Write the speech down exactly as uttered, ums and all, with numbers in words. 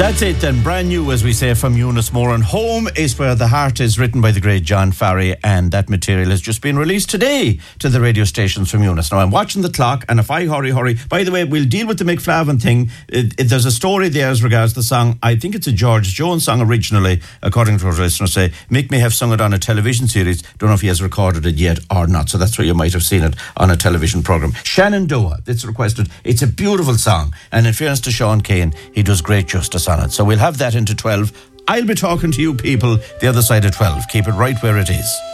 That's it then, brand new, as we say, from Eunice Moore. And Home is Where the Heart is, written by the great John Farry, and that material has just been released today to the radio stations from Eunice. Now, I'm watching the clock, and if I hurry, hurry... By the way, we'll deal with the McFlavin thing. It, it, there's a story there as regards the song. I think it's a George Jones song originally, according to what listeners say. Mick may have sung it on a television series. Don't know if he has recorded it yet or not, so that's where you might have seen it on a television programme. Shenandoah, it's requested. It's a beautiful song, and in fairness to Sean Kane, he does great justice on it. So we'll have that into twelve. I'll be talking to you people the other side of twelve. Keep it right where it is.